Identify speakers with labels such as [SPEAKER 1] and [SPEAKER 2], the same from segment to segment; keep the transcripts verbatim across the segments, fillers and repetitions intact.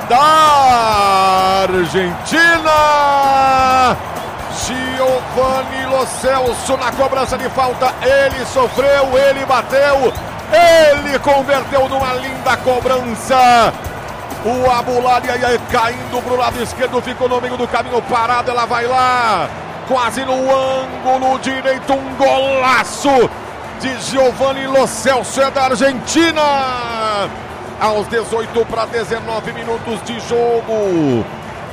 [SPEAKER 1] da Argentina. Giovanni Lo Celso na cobrança de falta. Ele sofreu, ele bateu, ele converteu numa linda cobrança. O Abulalia caindo pro lado esquerdo, ficou no meio do caminho parado. Ela vai lá, quase no ângulo direito. Um golaço de Giovanni Lo Celso, é da Argentina. Aos dezoito para dezenove minutos de jogo.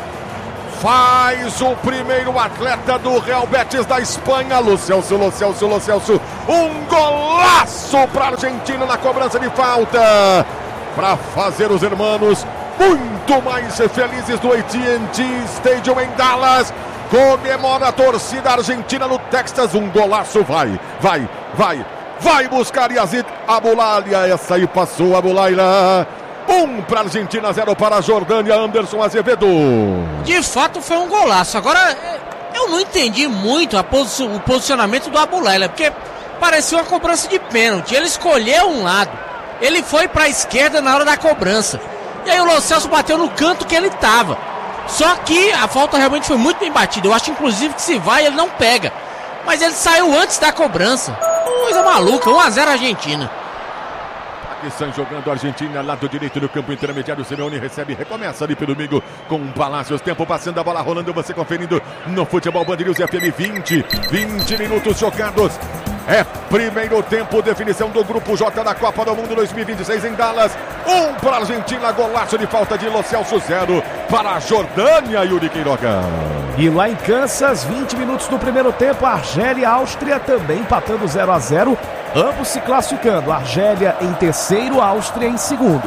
[SPEAKER 1] Faz o primeiro atleta do Real Betis da Espanha. Lo Celso, Lo Celso, Lo Celso. Um golaço para a Argentina na cobrança de falta, para fazer os hermanos muito mais felizes do A T and T Stadium em Dallas. Comemora a torcida argentina no Texas. Um golaço, vai, vai, vai, vai buscar Yazid Abulalia. Essa aí passou, Abulalia. Um para a Argentina, zero para a Jordânia. Anderson Azevedo.
[SPEAKER 2] De fato foi um golaço. Agora, eu não entendi muito a posi- o posicionamento do Abulalia, porque parecia uma cobrança de pênalti. Ele escolheu um lado, ele foi para a esquerda na hora da cobrança, e aí o Lo Celso bateu no canto que ele estava. Só que a falta realmente foi muito bem batida. Eu acho inclusive que se vai ele não pega, mas ele saiu antes da cobrança. Coisa maluca. um a zero Argentina.
[SPEAKER 1] Aqui estão jogando a Argentina, lado direito do campo intermediário. Simeone recebe, recomeça ali pelo domingo com o Palácios. Tempo passando, a bola rolando, você conferindo no Futebol Band News F M. vinte, vinte minutos jogados. É primeiro tempo, definição do Grupo J da Copa do Mundo dois mil e vinte e seis em Dallas. Um para a Argentina, golaço de falta de Lo Celso, zero para a Jordânia, Yuri Queiroga.
[SPEAKER 3] E lá em Kansas, vinte minutos do primeiro tempo, Argélia e Áustria também empatando zero a zero. Ambos se classificando, Argélia em terceiro, Áustria em segundo.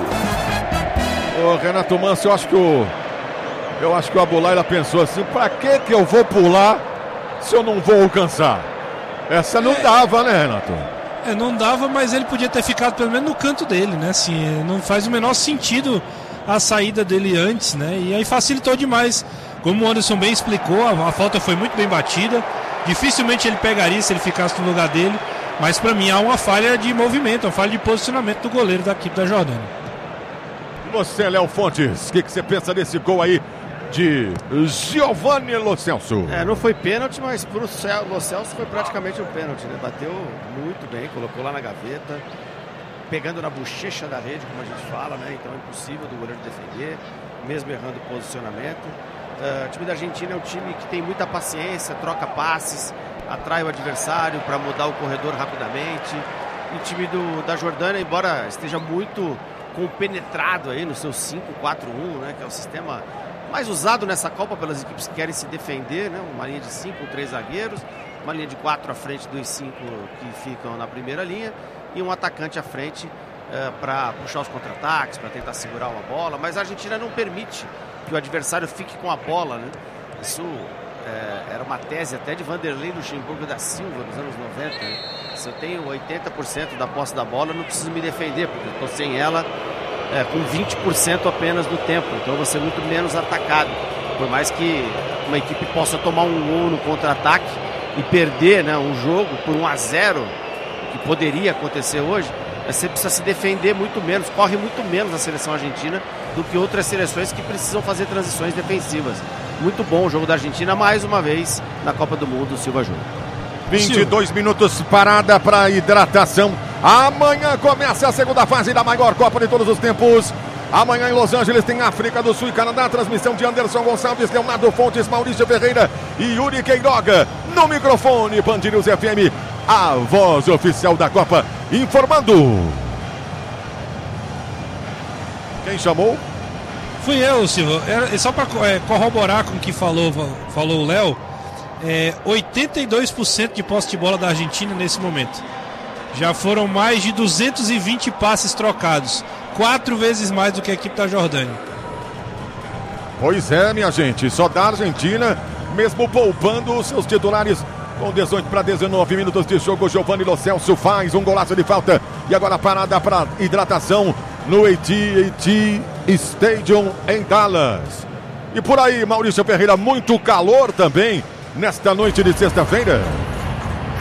[SPEAKER 1] Ô, Renato Manso, eu acho que o eu acho que o Abulalia pensou assim: pra que que eu vou pular se eu não vou alcançar? Essa não é, dava, né, Renato?
[SPEAKER 4] É, não dava, mas ele podia ter ficado pelo menos no canto dele, né? Assim, não faz o menor sentido a saída dele antes, né? E aí facilitou demais. Como o Anderson bem explicou, a, a falta foi muito bem batida. Dificilmente ele pegaria se ele ficasse no lugar dele. Mas para mim há uma falha de movimento, uma falha de posicionamento do goleiro da equipe da Jordânia.
[SPEAKER 1] Você, Léo Fontes, o que, que você pensa desse gol aí de Giovanni Lo Celso?
[SPEAKER 5] É, não foi pênalti, mas pro Lo Celso foi praticamente um pênalti, né? Bateu muito bem, colocou lá na gaveta, pegando na bochecha da rede, como a gente fala, né? Então é impossível do goleiro defender, mesmo errando o posicionamento. Uh, o time da Argentina é um time que tem muita paciência, troca passes, atrai o adversário para mudar o corredor rapidamente. E o time do, da Jordânia, embora esteja muito compenetrado aí no seu cinco quatro um, né, que é o sistema mais usado nessa Copa pelas equipes que querem se defender, né, uma linha de cinco com três zagueiros, uma linha de quatro à frente dos cinco que ficam na primeira linha e um atacante à frente uh, para puxar os contra-ataques, para tentar segurar uma bola. Mas a Argentina não permite que o adversário fique com a bola, né? Isso é, era uma tese até de Vanderlei Luxemburgo da Silva nos anos noventa, né? Se eu tenho oitenta por cento da posse da bola, eu não preciso me defender, porque eu estou sem ela é, com vinte por cento apenas do tempo, então eu vou ser muito menos atacado. Por mais que uma equipe possa tomar um gol no contra-ataque e perder, né, um jogo por um a zero, que poderia acontecer hoje, você precisa se defender muito menos, corre muito menos a seleção argentina do que outras seleções que precisam fazer transições defensivas. Muito bom o jogo da Argentina, mais uma vez na Copa do Mundo, Silva Júnior.
[SPEAKER 1] vinte e dois minutos, parada para hidratação. Amanhã começa a segunda fase da maior Copa de todos os tempos. Amanhã em Los Angeles tem África do Sul e Canadá. Transmissão de Anderson Gonçalves, Leonardo Fontes, Maurício Ferreira e Yuri Queiroga. No microfone, Band News F M, a voz oficial da Copa, informando. Quem chamou?
[SPEAKER 4] Fui eu, Silva. É, só para é, corroborar com o que falou, falou o Léo, é, oitenta e dois por cento de posse de bola da Argentina nesse momento. Já foram mais de duzentos e vinte passes trocados, quatro vezes mais do que a equipe da Jordânia.
[SPEAKER 1] Pois é, minha gente, só da Argentina, mesmo poupando os seus titulares. Com dezoito para dezenove minutos de jogo, Giovanni Lo Celso faz um golaço de falta. E agora parada para hidratação no A T and T Stadium em Dallas. E por aí, Maurício Ferreira, muito calor também nesta noite de sexta-feira.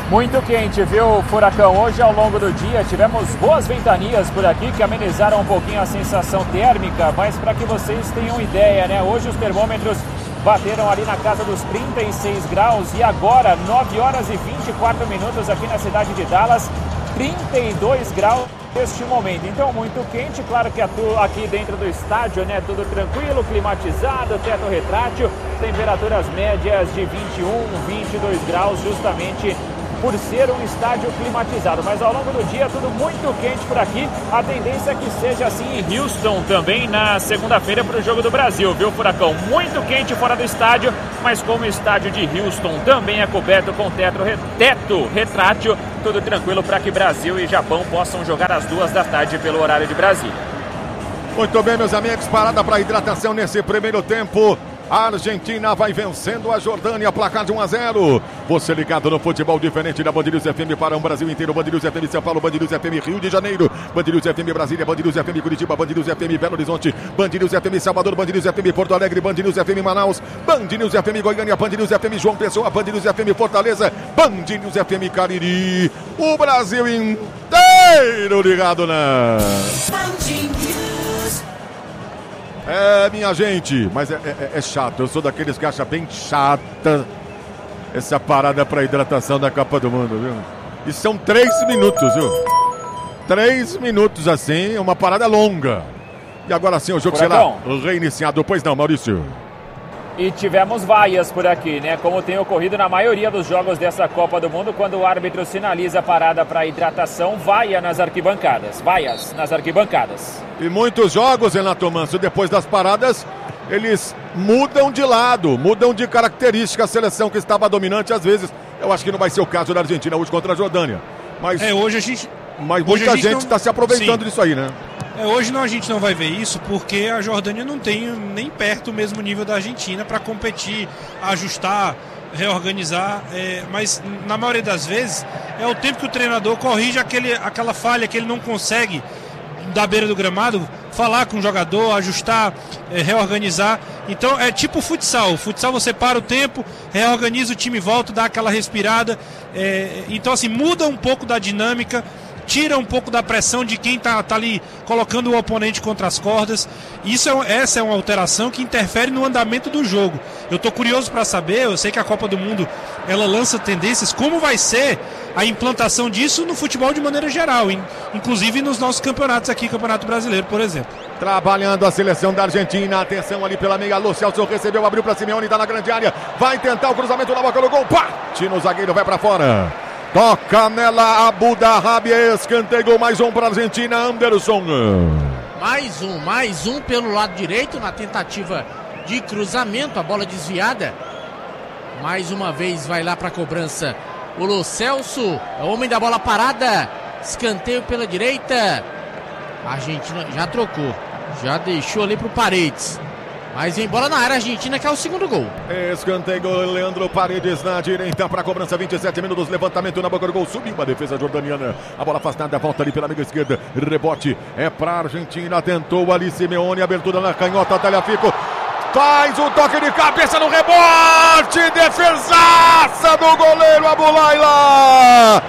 [SPEAKER 6] Muito quente, viu, Furacão? Hoje, ao longo do dia, tivemos boas ventanias por aqui que amenizaram um pouquinho a sensação térmica, mas para que vocês tenham ideia, né? Hoje os termômetros bateram ali na casa dos trinta e seis graus e agora, nove horas e vinte e quatro minutos aqui na cidade de Dallas, trinta e dois graus neste momento. Então, muito quente, claro que aqui dentro do estádio, né? Tudo tranquilo, climatizado, teto retrátil, temperaturas médias de vinte e um, vinte e dois graus, justamente por ser um estádio climatizado. Mas ao longo do dia, tudo muito quente por aqui. A tendência é que seja assim em Houston também na segunda-feira para o Jogo do Brasil, viu, Furacão? Muito quente fora do estádio, mas como o estádio de Houston também é coberto com teto, teto retrátil, tudo tranquilo para que Brasil e Japão possam jogar às duas da tarde pelo horário de Brasília.
[SPEAKER 1] Muito bem, meus amigos, parada para hidratação nesse primeiro tempo. A Argentina vai vencendo a Jordânia, placar de um a zero. Você ligado no futebol diferente da Band News F M para o Brasil inteiro. Band News F M São Paulo, Band News F M Rio de Janeiro, Band News F M Brasília, Band News F M Curitiba, Band News F M Belo Horizonte, Band News F M Salvador, Band News F M Porto Alegre, Band News F M Manaus, Band News F M Goiânia, Band News F M João Pessoa, Band News F M Fortaleza, Band News F M Cariri. O Brasil inteiro ligado na É, minha gente, mas é, é, é chato. Eu sou daqueles que acham bem chata essa parada para hidratação da Copa do Mundo, viu? E são três minutos, viu? Três minutos assim, uma parada longa. E agora sim o jogo será reiniciado. Pois não, Maurício?
[SPEAKER 6] E tivemos vaias por aqui, né? Como tem ocorrido na maioria dos jogos dessa Copa do Mundo, quando o árbitro sinaliza a parada para hidratação, vaia nas arquibancadas. Vaias nas arquibancadas.
[SPEAKER 1] E muitos jogos, Renato Manso, depois das paradas, eles mudam de lado, mudam de característica. A seleção que estava dominante, às vezes, eu acho que não vai ser o caso da Argentina hoje contra a Jordânia. Mas,
[SPEAKER 4] é, hoje a gente...
[SPEAKER 1] mas muita gente está
[SPEAKER 4] não...
[SPEAKER 1] se aproveitando Sim. disso aí, né?
[SPEAKER 4] É, hoje não, a gente não vai ver isso porque a Jordânia não tem nem perto o mesmo nível da Argentina para competir, ajustar, reorganizar, é, mas na maioria das vezes é o tempo que o treinador corrige aquele, aquela falha que ele não consegue da beira do gramado, falar com o jogador, ajustar, é, reorganizar. Então é tipo futsal, futsal você para o tempo, reorganiza o time, volta, dá aquela respirada, é, então assim, muda um pouco da dinâmica, tira um pouco da pressão de quem está tá ali colocando o oponente contra as cordas. Isso é, essa é uma alteração que interfere no andamento do jogo. Eu estou curioso para saber, eu sei que a Copa do Mundo ela lança tendências, como vai ser a implantação disso no futebol de maneira geral, in, inclusive nos nossos campeonatos aqui, Campeonato Brasileiro, por exemplo.
[SPEAKER 1] Trabalhando a seleção da Argentina, atenção ali pela meia, Lo Celso recebeu, abriu para Simeone, está na grande área, vai tentar o cruzamento na boca do gol, bate no zagueiro, vai para fora. Toca nela, Abu Dhabi, escanteio, mais um para a Argentina, Anderson.
[SPEAKER 2] Mais um, mais um pelo lado direito na tentativa de cruzamento, a bola desviada. Mais uma vez vai lá para a cobrança o Lo Celso, é o homem da bola parada, escanteio pela direita. A Argentina já trocou, já deixou ali para o Paredes. Mas vem bola na área argentina, que é o segundo gol.
[SPEAKER 1] Escanteio, Leandro Paredes na direita para a cobrança, vinte e sete minutos, levantamento na boca do gol, subiu a defesa jordaniana, a bola afastada, volta ali pela amiga esquerda, rebote, é para a Argentina, tentou ali Simeone, abertura na canhota, Tagliafico, faz o toque de cabeça no rebote, defesaça do goleiro Abu Laila.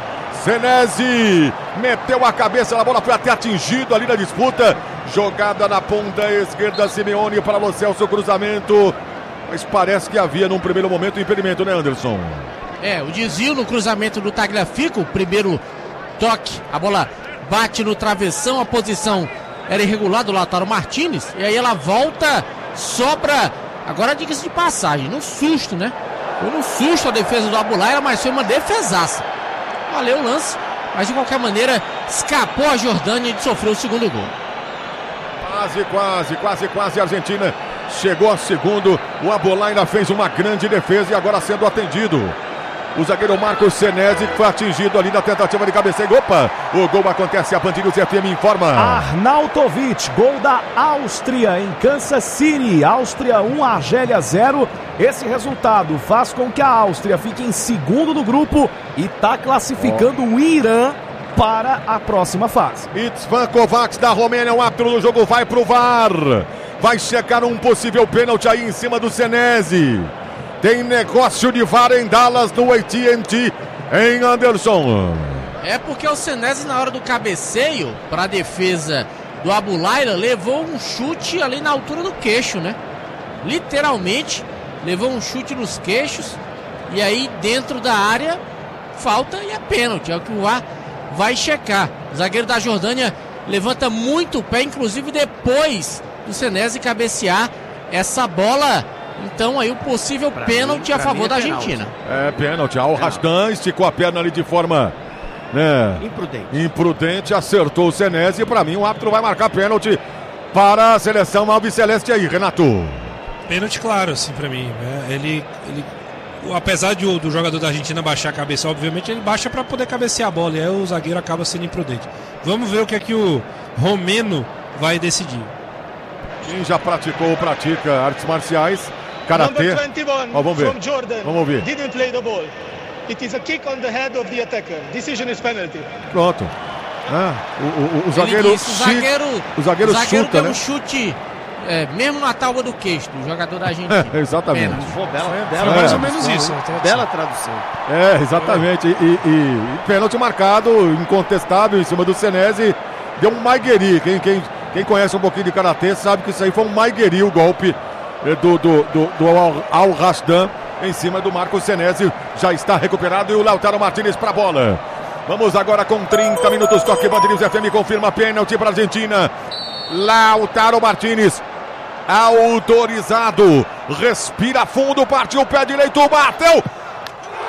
[SPEAKER 1] Senesi meteu a cabeça na bola, foi até atingido ali na disputa. Jogada na ponta esquerda, Simeone para Lo Celso, cruzamento. Mas parece que havia num primeiro momento um impedimento, né, Anderson?
[SPEAKER 2] É, o desvio no cruzamento do Tagliafico, o primeiro toque, a bola bate no travessão, a posição era irregular do Lautaro Martinez, e aí ela volta, sobra, agora diga-se de passagem, no susto, né? Foi no susto a defesa do Abu Laila, mas foi uma defesaça. Valeu o lance, mas de qualquer maneira escapou a Jordânia de sofrer o segundo gol.
[SPEAKER 1] Quase, quase, quase, quase a Argentina chegou a segundo. O Abu Laila fez uma grande defesa e agora sendo atendido. O zagueiro Marcos Senesi foi atingido ali na tentativa de cabeceio. Opa, o gol acontece, a Band News F M informa.
[SPEAKER 3] Arnautovic, gol da Áustria em Kansas City. Áustria um, Argélia zero. Esse resultado faz com que a Áustria fique em segundo do grupo e está classificando oh. o Irã para a próxima fase.
[SPEAKER 1] Itzvan Kovacs da Romênia, o árbitro do jogo vai pro V A R. Vai checar um possível pênalti aí em cima do Senesi. Tem negócio de V A R em Dallas no A T and T Hein, Anderson?
[SPEAKER 2] É porque o Senesi, na hora do cabeceio para a defesa do Abulaila, levou um chute ali na altura do queixo, né? Literalmente, levou um chute nos queixos. E aí, dentro da área, falta e é pênalti. É o que o V A R vai checar. O zagueiro da Jordânia levanta muito o pé, inclusive depois do Senesi cabecear essa bola. Então aí o possível pra pênalti mim, a favor da
[SPEAKER 1] é
[SPEAKER 2] Argentina.
[SPEAKER 1] É pênalti. Al Rasdan esticou a perna ali de forma, né,
[SPEAKER 5] imprudente.
[SPEAKER 1] Imprudente, acertou o Senesi. E pra mim o árbitro vai marcar pênalti para a seleção albiceleste aí, Renato.
[SPEAKER 4] Pênalti claro, assim, pra mim. É, ele, ele, apesar de, do jogador da Argentina baixar a cabeça, obviamente ele baixa para poder cabecear a bola. E aí o zagueiro acaba sendo imprudente. Vamos ver o que é que o Romeno vai decidir.
[SPEAKER 1] Quem já praticou ou pratica artes marciais, karatê. Oh, vamos ver. Vamos ver.
[SPEAKER 7] Didn't play the ball. It is a kick on the head of the attacker. Decision is penalty.
[SPEAKER 1] Pronto. Ah, o, o, o zagueiro,
[SPEAKER 2] disse, o zagueiro,
[SPEAKER 1] o zagueiro,
[SPEAKER 2] o zagueiro
[SPEAKER 1] chuta,
[SPEAKER 2] deu
[SPEAKER 1] né?
[SPEAKER 2] um chute, é, mesmo na tábua do queixo do jogador da Argentina.
[SPEAKER 1] É, exatamente.
[SPEAKER 5] Pô, bela,
[SPEAKER 1] É,
[SPEAKER 5] bela,
[SPEAKER 4] mais
[SPEAKER 1] é,
[SPEAKER 4] ou menos isso.
[SPEAKER 5] Bela tradução.
[SPEAKER 1] É, exatamente. E, e, e pênalti marcado, incontestável, em cima do Senesi. Deu um maigueri. Quem, quem, quem conhece um pouquinho de karatê sabe que isso aí foi um maigueri, o golpe do, do, do, do Al Rasdan em cima do Marcos Senesi. Já está recuperado e o Lautaro Martinez para a bola. Vamos agora com trinta minutos. Toque Band News F M confirma pênalti para a Argentina. Lautaro Martinez autorizado. Respira fundo, partiu o pé direito, bateu.